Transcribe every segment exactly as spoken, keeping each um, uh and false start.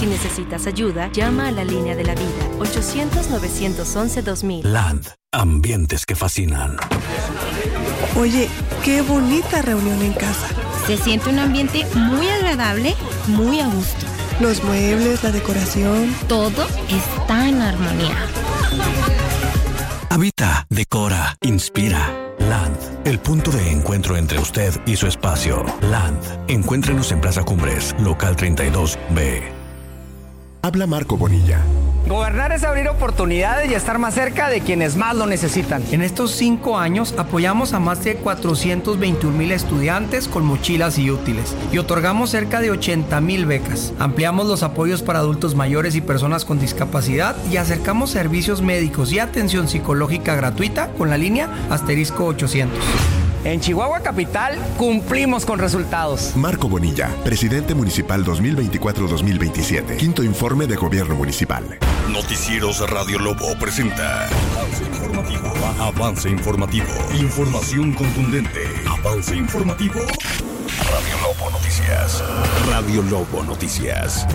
Si necesitas ayuda, llama a la línea de la vida, ochocientos, novecientos once, dos mil. Land, ambientes que fascinan. Oye, qué bonita reunión en casa. Se siente un ambiente muy agradable, muy a gusto. Los muebles, la decoración. Todo está en armonía. Habita, decora, inspira. Land, el punto de encuentro entre usted y su espacio. Land, encuéntrenos en Plaza Cumbres, local treinta y dos B. Habla Marco Bonilla. Gobernar es abrir oportunidades y estar más cerca de quienes más lo necesitan. En estos cinco años apoyamos a más de cuatrocientos veintiún mil estudiantes con mochilas y útiles y otorgamos cerca de ochenta mil becas. Ampliamos los apoyos para adultos mayores y personas con discapacidad y acercamos servicios médicos y atención psicológica gratuita con la línea asterisco ochocientos. En Chihuahua Capital cumplimos con resultados. Marco Bonilla, presidente municipal dos mil veinticuatro a dos mil veintisiete. Quinto informe de gobierno municipal. Noticieros Radio Lobo presenta Avance Informativo. Avance Informativo. Información contundente. Avance Informativo. Radio Lobo Noticias. Radio Lobo Noticias.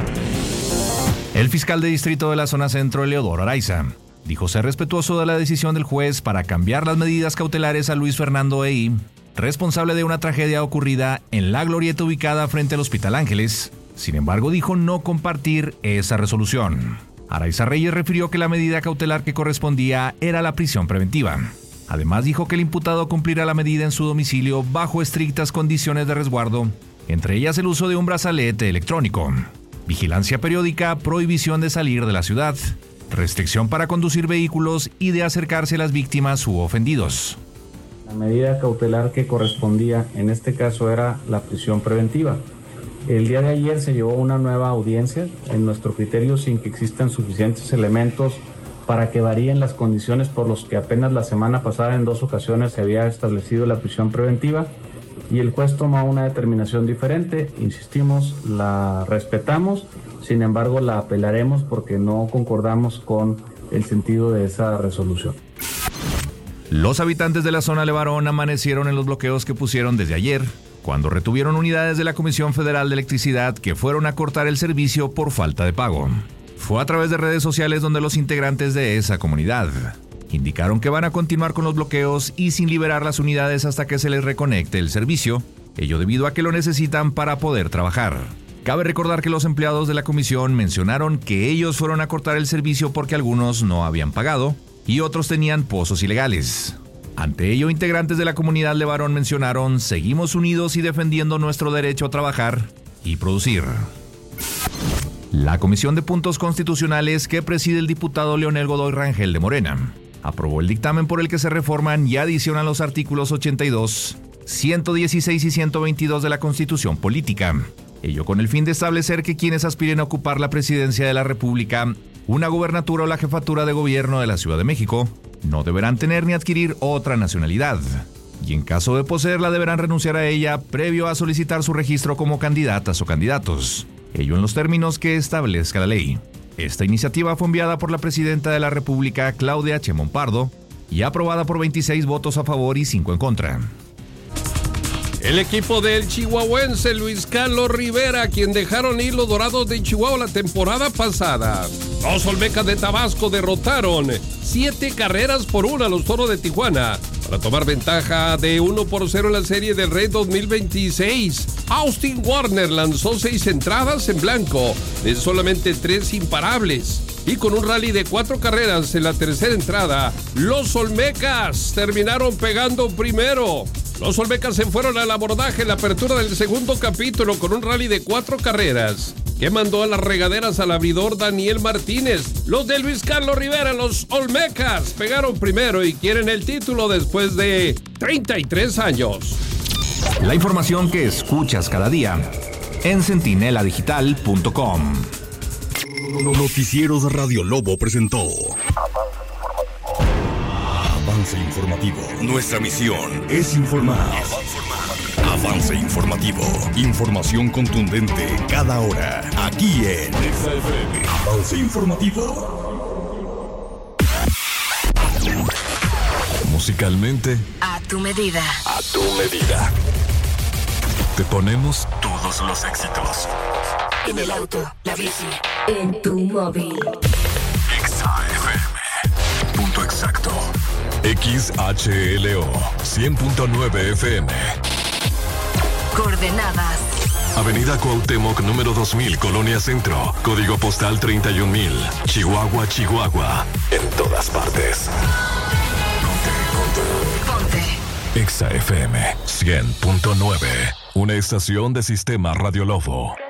El fiscal de distrito de la zona centro, Eleodoro Araiza, dijo ser respetuoso de la decisión del juez para cambiar las medidas cautelares a Luis Fernando Eí, responsable de una tragedia ocurrida en la glorieta ubicada frente al Hospital Ángeles. Sin embargo, dijo no compartir esa resolución. Araiza Reyes refirió que la medida cautelar que correspondía era la prisión preventiva. Además, dijo que el imputado cumplirá la medida en su domicilio bajo estrictas condiciones de resguardo, entre ellas el uso de un brazalete electrónico, vigilancia periódica, prohibición de salir de la ciudad, restricción para conducir vehículos y de acercarse a las víctimas u ofendidos. La medida cautelar que correspondía en este caso era la prisión preventiva. El día de ayer se llevó una nueva audiencia, en nuestro criterio sin que existan suficientes elementos para que varíen las condiciones por los que apenas la semana pasada en dos ocasiones se había establecido la prisión preventiva y el juez tomó una determinación diferente. Insistimos, la respetamos, sin embargo la apelaremos porque no concordamos con el sentido de esa resolución. Los habitantes de la zona Levarón amanecieron en los bloqueos que pusieron desde ayer, cuando retuvieron unidades de la Comisión Federal de Electricidad que fueron a cortar el servicio por falta de pago. Fue a través de redes sociales donde los integrantes de esa comunidad indicaron que van a continuar con los bloqueos y sin liberar las unidades hasta que se les reconecte el servicio, ello debido a que lo necesitan para poder trabajar. Cabe recordar que los empleados de la comisión mencionaron que ellos fueron a cortar el servicio porque algunos no habían pagado y otros tenían pozos ilegales. Ante ello, integrantes de la comunidad Levarón mencionaron: seguimos unidos y defendiendo nuestro derecho a trabajar y producir. La Comisión de Puntos Constitucionales que preside el diputado Leonel Godoy Rangel de Morena aprobó el dictamen por el que se reforman y adicionan los artículos ochenta y dos, ciento dieciséis y ciento veintidós de la Constitución Política. Ello con el fin de establecer que quienes aspiren a ocupar la presidencia de la República, una gubernatura o la jefatura de gobierno de la Ciudad de México no deberán tener ni adquirir otra nacionalidad, y en caso de poseerla deberán renunciar a ella previo a solicitar su registro como candidatas o candidatos, ello en los términos que establezca la ley. Esta iniciativa fue enviada por la presidenta de la República, Claudia Sheinbaum Pardo, y aprobada por veintiséis votos a favor y cinco en contra. El equipo del chihuahuense Luis Carlos Rivera, quien dejaron ir los Dorados de Chihuahua la temporada pasada. Los Olmecas de Tabasco derrotaron siete carreras por una a los Toros de Tijuana para tomar ventaja de uno por cero en la Serie del Rey dos mil veintiséis. Austin Warner lanzó seis entradas en blanco de solamente tres imparables. Y con un rally de cuatro carreras en la tercera entrada, los Olmecas terminaron pegando primero. Los Olmecas se fueron al abordaje en la apertura del segundo capítulo con un rally de cuatro carreras que mandó a las regaderas al abridor Daniel Martínez. Los de Luis Carlos Rivera, los Olmecas, pegaron primero y quieren el título después de treinta y tres años. La información que escuchas cada día en centinela digital punto com. Noticieros Radio Lobo presentó Avance Informativo. Nuestra misión es informar. Avance Informativo. Información contundente cada hora. Aquí en Avance Informativo. Musicalmente, A tu medida. a tu medida. Te ponemos todos los éxitos. En el auto, la bici, en tu móvil. Exa F M. Punto exacto. X H L O cien punto nueve F M. Coordenadas: Avenida Cuauhtémoc número dos mil, Colonia Centro. Código postal treinta y un mil. Chihuahua, Chihuahua. En todas partes. Ponte, ponte. Exa F M cien punto nueve. Una estación de Sistema Radio Lobo.